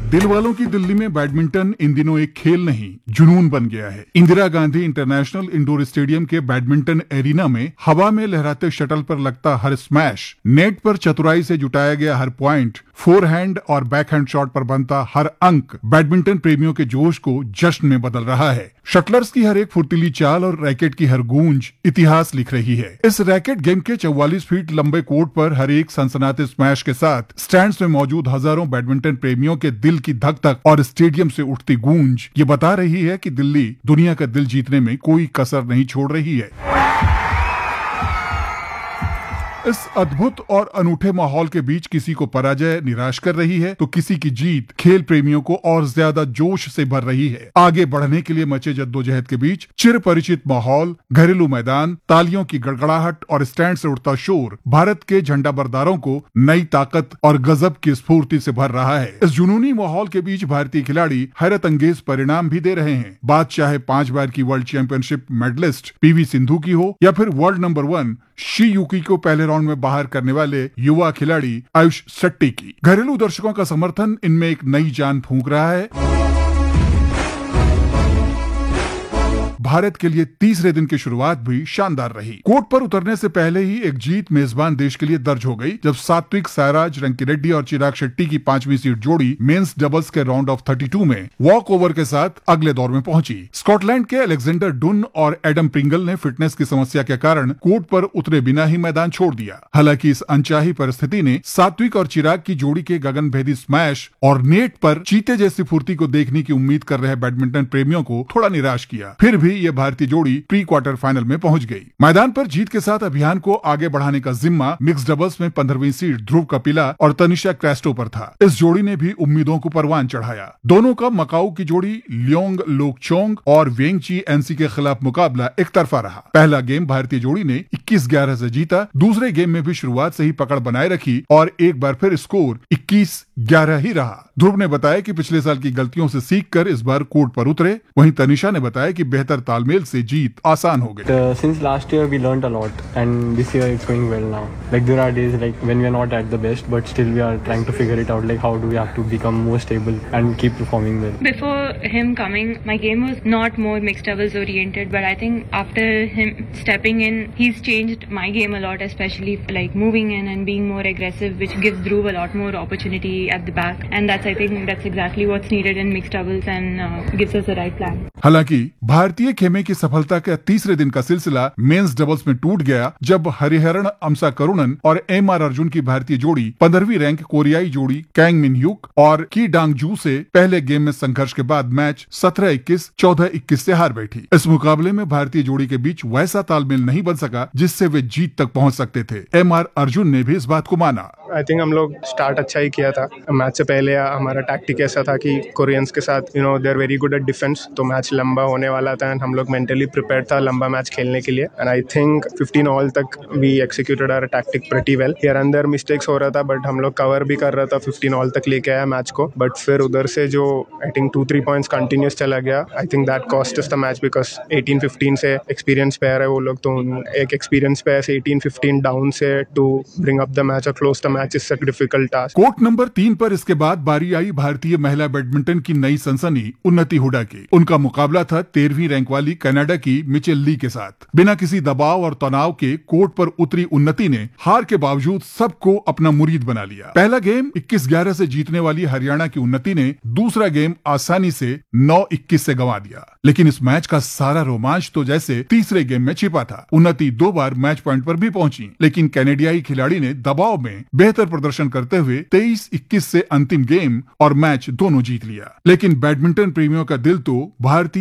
दिल वालों की दिल्ली में बैडमिंटन इन दिनों एक खेल नहीं, जुनून बन गया है। Indira Gandhi international indoor stadium के बैडमिंटन एरिना में हवा में लहराते शटल पर लगता हर स्मैश, नेट पर चतुराई से जुटाया गया हर पॉइंट, फोरहैंड और बैकहैंड शॉट पर बनता हर अंक बैडमिंटन प्रेमियों के जोश को जश्न में बदल रहा है। शटलर्स की हर एक फुर्तीली चाल और रैकेट की हर गूंज इतिहास लिख रही है। इस रैकेट गेम के 44 फीट लंबे कोर्ट पर हर एक सनसनाते स्मैश के साथ स्टैंड्स में मौजूद हजारों बैडमिंटन प्रेमियों के दिल की धक धक और स्टेडियम से उठती गूंज ये बता रही है कि दिल्ली दुनिया का दिल जीतने में कोई कसर नहीं छोड़ रही है। इस अद्भुत और अनूठे माहौल के बीच किसी को पराजय निराश कर रही है तो किसी की जीत खेल प्रेमियों को और ज्यादा जोश से भर रही है। आगे बढ़ने के लिए मचे जद्दोजहद के बीच चिर परिचित माहौल, घरेलू मैदान, तालियों की गड़गड़ाहट और स्टैंड से उठता शोर भारत के झंडा बरदारों को नई ताकत और गजब की स्फूर्ति से भर रहा है। इस जुनूनी माहौल के बीच भारतीय खिलाड़ी हैरत अंगेज परिणाम भी दे रहे हैं। बात चाहे 5 बार की world championship medallist PV Sindhu की हो या फिर वर्ल्ड नंबर 1 शी युकी को पहले राउंड में बाहर करने वाले युवा खिलाड़ी आयुष शेट्टी की। घरेलू दर्शकों का समर्थन इनमें एक नई जान फूंक रहा है। भारत के लिए तीसरे दिन की शुरुआत भी शानदार रही। कोर्ट पर उतरने से पहले ही एक जीत मेजबान देश के लिए दर्ज हो गई जब सात्विक साईराज रंकीरेड्डी और चिराग शेट्टी की 5वीं सीड जोड़ी मेंस डबल्स के राउंड ऑफ 32 में वॉक ओवर के साथ अगले दौर में पहुंची। स्कॉटलैंड के अलेक्जेंडर डुन और एडम प्रिंगल ने फिटनेस की समस्या के कारण कोर्ट पर उतरे बिना ही मैदान छोड़ दिया। हालांकि इस अनचाही परिस्थिति ने सात्विक और चिराग की जोड़ी के गगनभेदी स्मैश और नेट पर चीते जैसी फुर्ती को देखने की उम्मीद कर रहे बैडमिंटन प्रेमियों को थोड़ा निराश किया। फिर भी ये भारतीय जोड़ी प्री क्वार्टर फाइनल में पहुंच गई। मैदान पर जीत के साथ अभियान को आगे बढ़ाने का जिम्मा मिक्स डबल्स में 15वीं सीड ध्रुव कपिला और तनिषा क्रेस्टो पर था। इस जोड़ी ने भी उम्मीदों को परवान चढ़ाया। दोनों का मकाऊ की जोड़ी लियोंग लोकचोंग और वेंगची एनसी के खिलाफ मुकाबला एक तरफा रहा। पहला गेम भारतीय जोड़ी ने 21-11 से जीता। दूसरे गेम में भी शुरुआत से ही पकड़ बनाए रखी और एक बार फिर स्कोर 21-11 ही रहा। ध्रुव ने बताया कि पिछले साल की गलतियों से सीखकर इस बार कोर्ट पर उतरे। वहीं तनिषा ने बताया कि बेहतर तालमेल से जीत आसान हो गई। Since last year we learned a lot and this year it's going well now. Like there are days like when we are not at the best but still we are trying to figure it out, like how do we have to become more stable and keep performing well. Before him coming, my game was not more mixed doubles oriented, but I think after him stepping in, he's changed my game a lot, especially like moving in and being more aggressive, which gives Dhruv a lot more opportunity at the back, and I think that's exactly what's needed in mixed doubles and gives us the right plan. हालांकि भारतीय खेमे की सफलता का तीसरे दिन का सिलसिला मेंस डबल्स में टूट गया जब हरिहरन अमसा करुणन और एमआर अर्जुन की भारतीय जोड़ी 15वीं रैंक कोरियाई जोड़ी कैंग मिन ह्यूक और की डांग जू से पहले गेम में संघर्ष के बाद मैच 17-21, 14-21 से हार बैठी। इस मुकाबले में भारतीय जोड़ी के बीच वैसा तालमेल नहीं बन सका जिससे वे जीत तक पहुंच सकते थे। एमआर अर्जुन ने भी इस बात को माना। आई थिंक हम लोग स्टार्ट अच्छा ही किया था। मैच से पहले हमारा टैक्टिक ऐसा था कि कोरियंस के साथ they are very good at defence, तो मैच लंबा होने वाला था एंड हम लोग मेंटली प्रिपेयर्ड था लंबा मैच खेलने के लिए। एंड आई थिंक 15 ऑल तक we executed our tactic pretty well. Here and their mistakes हो रहा था बट हम लोग कवर भी कर रहा था। 15 ऑल तक लेके आया मैच को, बट फिर उधर से जो आई थिंक 2-3 पॉइंट्स कंटिन्यूस चला गया, I think that cost us the match because 18-15 से एक्सपीरियंस पे आ रहे वो लोग, तो एक एक्सपीरियंस पे ऐसे 18-15 डाउन से to bring up the match और close the match is such difficult task. Court number 3 पर इसके बाद बारी आई भारतीय महिला बैडमिंटन की नई सनसनी उन्नति हुडा की। उनका मुकाबला था 13वीं रैंक वाली कनाडा की मिचेल ली के साथ। बिना किसी दबाव और तनाव के कोर्ट पर उतरी उन्नति ने हार के बावजूद सबको अपना मुरीद बना लिया। पहला गेम 21-11 से जीतने वाली हरियाणा की उन्नति ने दूसरा गेम आसानी से 9-21 से गंवा दिया। लेकिन इस मैच का सारा रोमांच तो जैसे तीसरे गेम में छिपा था। उन्नति 2 बार मैच पॉइंट पर भी पहुंची, लेकिन कैनेडियाई खिलाड़ी ने दबाव में बेहतर प्रदर्शन करते हुए 23-21 से अंतिम गेम और मैच दोनों जीत लिया। लेकिन बैडमिंटन प्रेमियों का दिल तो भारतीय